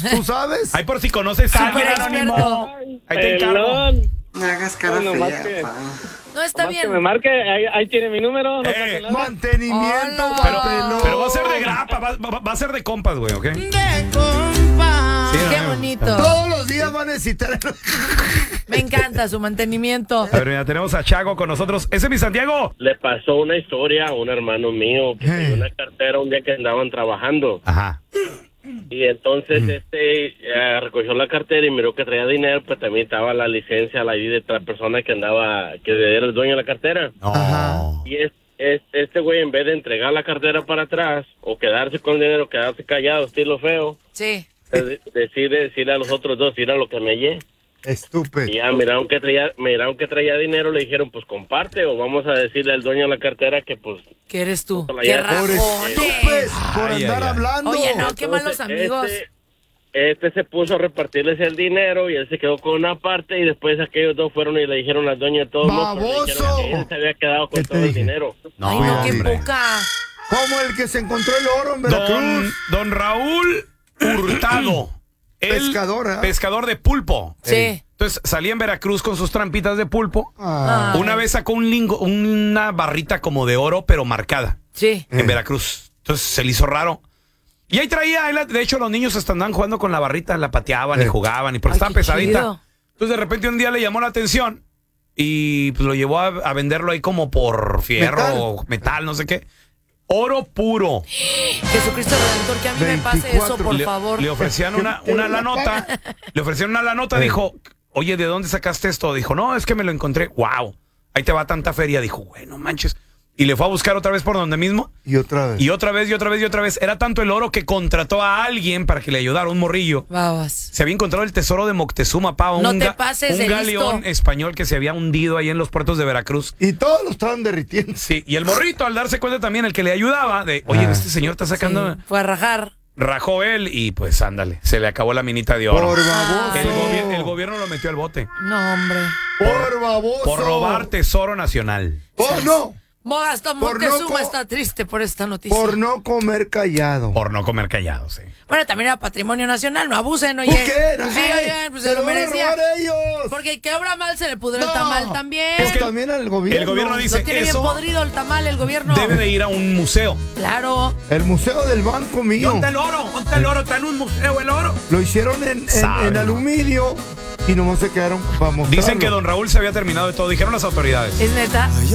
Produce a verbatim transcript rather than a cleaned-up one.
¿Tú sabes? Ahí por si conoces a alguien anónimo. Ahí te encargo. No hagas cara No, fea, que- pa. No está Nomás bien. que me marque, ahí, ahí tiene mi número. No Eh, pasa nada. Mantenimiento, Hola. Pero, papelón. pero va a ser de grapa, va, va- va a ser de compas, güey, ¿ok? De compa. Sí, Qué no, no. bonito. Todos los días va a necesitar. Me encanta su mantenimiento. A ver, mira, tenemos a Chago con nosotros. Ese es mi Santiago. Le pasó una historia a un hermano mío que tenía una cartera un día que andaban trabajando Ajá. y entonces este eh, recogió la cartera y miró que traía dinero, pero también estaba la licencia, la I D de la persona que andaba, que era el dueño de la cartera. No. Y es, es- este güey, en vez de entregar la cartera para atrás o quedarse con el dinero, quedarse callado, estilo feo, Sí. de- decide decirle a los otros dos, mira lo que me hallé. Estúpido. Y ya miraron que traía, miraron que traía dinero, le dijeron, pues comparte o vamos a decirle al dueño de la cartera que pues... ¿Qué eres tú? Hola, ¡Qué ya. rajones! Estúpido por Ay, andar ay, ay. hablando. Oye, no, qué malos Entonces, amigos. Este, este se puso a repartirles el dinero y él se quedó con una parte y después aquellos dos fueron y le dijeron al dueño de todo. ¡Baboso! Él se había quedado con ¿Qué te todo el dije? dinero. No, Ay, no, qué hombre. poca. Como el que se encontró el oro en Don, Veracruz. don Raúl Hurtado. El Pescador, ¿eh? pescador de pulpo. Sí. Entonces salía en Veracruz con sus trampitas de pulpo. Ah, Ay. Una vez sacó un lingo, una barrita como de oro, pero marcada Sí. en Veracruz. Entonces se le hizo raro. Y ahí traía, ahí la- de hecho los niños hasta andaban jugando con la barrita, la pateaban y Eh. jugaban y porque Ay, estaba qué pesadita. chido. Entonces de repente un día le llamó la atención y pues lo llevó a, a venderlo ahí como por fierro, metal, Metal. no sé qué. Oro puro. Jesucristo Redentor, que a mí me pase eso, veinticuatro. por le, favor. le ofrecían una, una la nota. Le ofrecieron una la nota. Dijo, oye, ¿de dónde sacaste esto? Dijo, no, es que me lo encontré. Wow, ahí te va tanta feria. Dijo, bueno, manches. Y le fue a buscar otra vez por donde mismo. Y otra vez. Y otra vez, y otra vez, y otra vez. Era tanto el oro que contrató a alguien para que le ayudara, un morrillo. Babas. Se había encontrado el tesoro de Moctezuma, pa, No un, te ga- pases un de galeón listo. español que se había hundido ahí en los puertos de Veracruz. Y todos lo estaban derritiendo. Sí, y el morrito, al darse cuenta también, el que le ayudaba, de, oye, Ah. este señor está sacando... Sí, fue a rajar. Rajó él y pues ándale, se le acabó la minita de oro. Por baboso. El, gobi- el gobierno lo metió al bote. No, hombre. Por baboso. Por robar tesoro nacional. Por no. Hasta Por no Moctezuma co- está triste por esta noticia. Por no comer callado. Por no comer callado, sí. Bueno, también era patrimonio nacional, no abusen, oye. ¿Por qué? Pues sí, Ay, oigan, pues se se lo lo van a merecía. robar ellos. Porque el que obra mal se le pudre el No. tamal también. Es que que también al gobierno. el gobierno dice- Lo tiene bien eso- podrido el tamal, el gobierno. Debe de ir a un museo. Claro. El museo del banco mío. ¿Dónde el oro? ¿Dónde el oro? ¿Está en un museo el oro? Lo hicieron en, en, Sabe, en ¿no? aluminio y nomás se quedaron para mostrarlo. Dicen que don Raúl se había terminado de todo, dijeron las autoridades. Es neta.